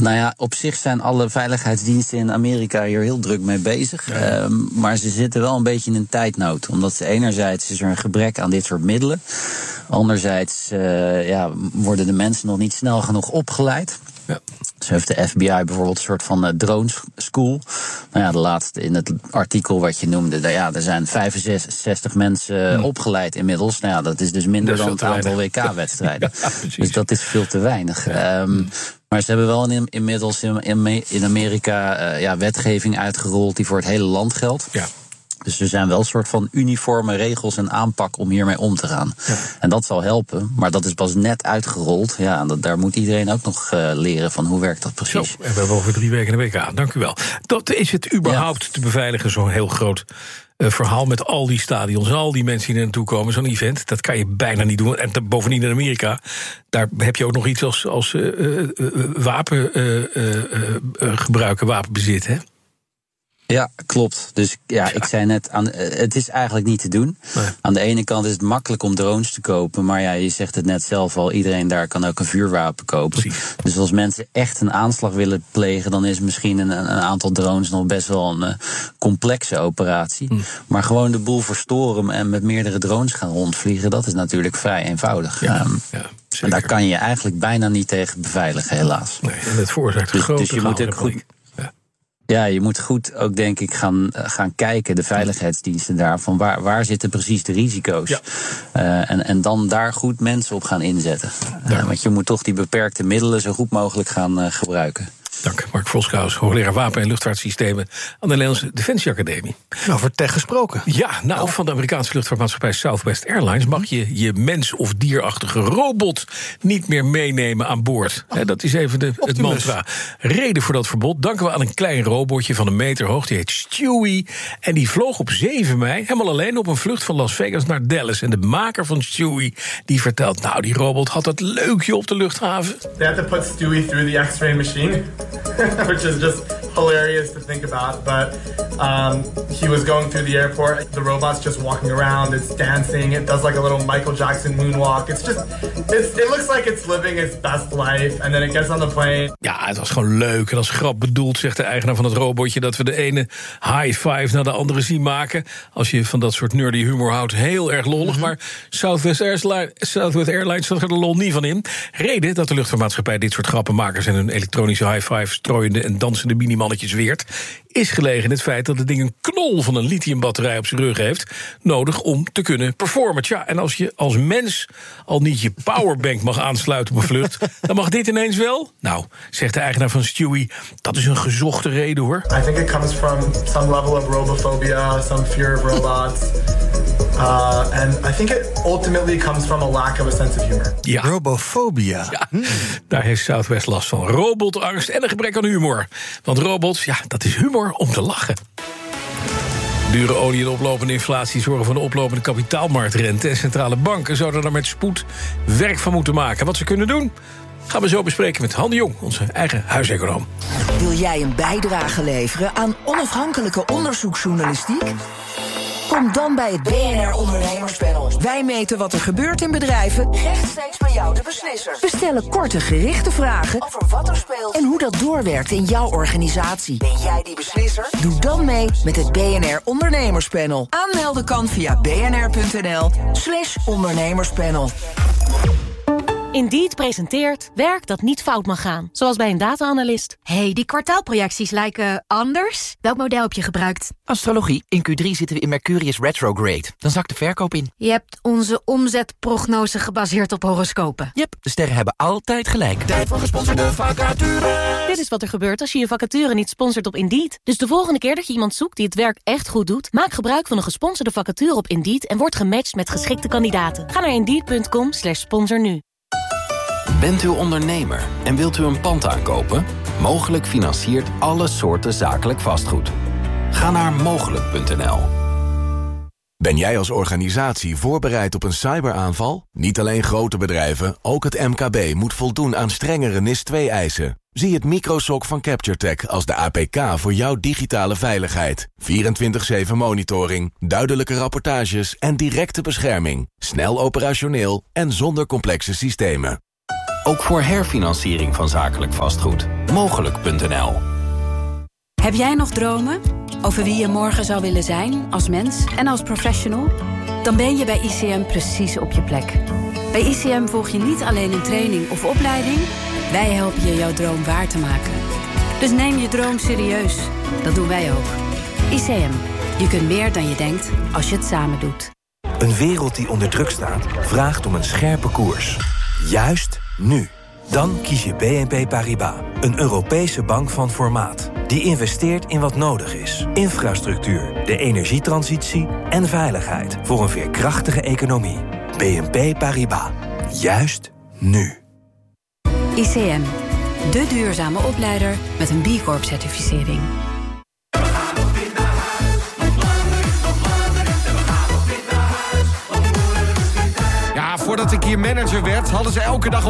Nou ja, op zich zijn alle veiligheidsdiensten in Amerika hier heel druk mee bezig. Ja. Maar ze zitten wel een beetje in een tijdnood. Omdat enerzijds is er een gebrek aan dit soort middelen. Anderzijds worden de mensen nog niet snel genoeg opgeleid. Ja. Zo heeft de FBI bijvoorbeeld een soort van drone school. Nou ja, de laatste in het artikel wat je noemde. Er zijn 65 mensen opgeleid inmiddels. Nou ja, dat is dus minder dan het aantal WK-wedstrijden. Ja, dus dat is veel te weinig. Ja. Maar ze hebben wel inmiddels in Amerika wetgeving uitgerold die voor het hele land geldt. Ja. Dus er zijn wel een soort van uniforme regels en aanpak om hiermee om te gaan. Ja. En dat zal helpen, maar dat is pas net uitgerold. Ja, en daar moet iedereen ook nog leren van hoe werkt dat precies. Zo, en we hebben over 3 weken de WK. Dank u wel. Dat is het überhaupt te beveiligen, zo'n heel groot verhaal met al die stadions en al die mensen die er naartoe komen. Zo'n event, dat kan je bijna niet doen. En bovendien in Amerika, daar heb je ook nog iets als wapengebruik, wapenbezit, hè? Ja, klopt. Dus ik zei net, het is eigenlijk niet te doen. Nee. Aan de ene kant is het makkelijk om drones te kopen, maar je zegt het net zelf al, iedereen daar kan ook een vuurwapen kopen. Precies. Dus als mensen echt een aanslag willen plegen, dan is misschien een aantal drones nog best wel een complexe operatie. Maar gewoon de boel verstoren en met meerdere drones gaan rondvliegen, dat is natuurlijk vrij eenvoudig. Ja, en daar kan je eigenlijk bijna niet tegen beveiligen, helaas. Nee, en het veroorzaakt grote dus je moet ook goed. Ja, je moet goed ook, denk ik, gaan kijken, de veiligheidsdiensten daar, van waar zitten precies de risico's. Ja. En dan daar goed mensen op gaan inzetten. Want je moet toch die beperkte middelen zo goed mogelijk gaan gebruiken. Dank, Mark Volskous, hoogleraar Wapen- en Luchtvaartsystemen aan de Nederlandse Defensieacademie. Over tech gesproken. Ja, van de Amerikaanse luchtvaartmaatschappij Southwest Airlines mag je mens- of dierachtige robot niet meer meenemen aan boord. Dat is even het mantra. Reden voor dat verbod danken we aan een klein robotje van 1 meter hoog. Die heet Stewie. En die vloog op 7 mei helemaal alleen op een vlucht van Las Vegas naar Dallas. En de maker van Stewie die vertelt, die robot had het leukje op de luchthaven. They had to put Stewie through the X-ray machine. Which is just hilarious to think about, but he was going through the airport. The robot's just walking around. It's dancing. It does like a little Michael Jackson moonwalk. It looks like it's living its best life. And then it gets on the plane. Ja, het was gewoon leuk en als grap bedoeld, zegt de eigenaar van het robotje, dat we de ene high five naar de andere zien maken. Als je van dat soort nerdy humor houdt, heel erg lollig. Maar Southwest Airlines zat er de lol niet van in. Reden dat de luchtvaartmaatschappij dit soort grappenmakers en hun elektronische high five strooiende en dansende minimannetjes weert, is gelegen in het feit dat het ding een knol van een lithiumbatterij op zijn rug heeft, nodig om te kunnen performen. Tja, en als je als mens al niet je powerbank mag aansluiten op een vlucht, dan mag dit ineens wel? Nou, zegt de eigenaar van Stewie, dat is een gezochte reden, hoor. I think it comes from some level of robophobia, some fear of robots. And I think it ultimately comes from a lack of a sense of humor. Ja. Robofobia. Ja, daar heeft Southwest last van. Robotangst en een gebrek aan humor. Want robots, dat is humor om te lachen. Dure olie en oplopende inflatie zorgen voor een oplopende kapitaalmarktrente. En centrale banken zouden er met spoed werk van moeten maken. Wat ze kunnen doen, gaan we zo bespreken met Han de Jong, onze eigen huiseconoom. Wil jij een bijdrage leveren aan onafhankelijke onderzoeksjournalistiek? Kom dan bij het BNR Ondernemerspanel. Wij meten wat er gebeurt in bedrijven, rechtstreeks bij jou de beslisser. We stellen korte, gerichte vragen over wat er speelt en hoe dat doorwerkt in jouw organisatie. Ben jij die beslisser? Doe dan mee met het BNR Ondernemerspanel. Aanmelden kan via bnr.nl/ondernemerspanel. Indeed presenteert werk dat niet fout mag gaan. Zoals bij een data-analyst. Hey, die kwartaalprojecties lijken anders. Welk model heb je gebruikt? Astrologie. In Q3 zitten we in Mercurius retrograde. Dan zakt de verkoop in. Je hebt onze omzetprognose gebaseerd op horoscopen. Yep, de sterren hebben altijd gelijk. Tijd voor gesponsorde vacature. Dit is wat er gebeurt als je je vacature niet sponsort op Indeed. Dus de volgende keer dat je iemand zoekt die het werk echt goed doet, maak gebruik van een gesponsorde vacature op Indeed en word gematcht met geschikte kandidaten. Ga naar Indeed.com/sponsor nu. Bent u ondernemer en wilt u een pand aankopen? Mogelijk financiert alle soorten zakelijk vastgoed. Ga naar mogelijk.nl. Ben jij als organisatie voorbereid op een cyberaanval? Niet alleen grote bedrijven, ook het MKB moet voldoen aan strengere NIS-2-eisen. Zie het microsok van CaptureTech als de APK voor jouw digitale veiligheid. 24/7 monitoring, duidelijke rapportages en directe bescherming. Snel operationeel en zonder complexe systemen. Ook voor herfinanciering van zakelijk vastgoed. Mogelijk.nl. Heb jij nog dromen over wie je morgen zou willen zijn als mens en als professional? Dan ben je bij ICM precies op je plek. Bij ICM volg je niet alleen een training of opleiding. Wij helpen je jouw droom waar te maken. Dus neem je droom serieus. Dat doen wij ook. ICM. Je kunt meer dan je denkt als je het samen doet. Een wereld die onder druk staat, vraagt om een scherpe koers. Juist nu. Dan kies je BNP Paribas, een Europese bank van formaat. Die investeert in wat nodig is. Infrastructuur, de energietransitie en veiligheid voor een veerkrachtige economie. BNP Paribas. Juist nu. ICM. De duurzame opleider met een B Corp-certificering. Ja, voordat ik hier manager werd, hadden ze elke dag